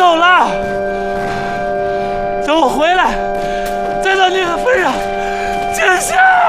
走了，等我回来，再到那个份上见下。